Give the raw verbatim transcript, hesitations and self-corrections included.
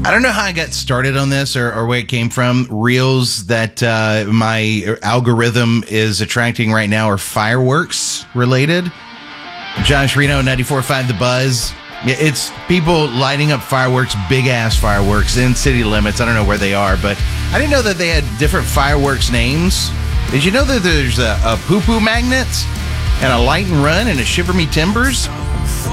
I don't know how I got started on this or, or where it came from. Reels that uh, my algorithm is attracting right now are fireworks related. Josh Reno, ninety-four point five The Buzz. It's people lighting up fireworks, big-ass fireworks in city limits. I don't know where they are, but I didn't know that they had different fireworks names. Did you know that there's a, a poo-poo magnet and a light and run and a shiver me timbers?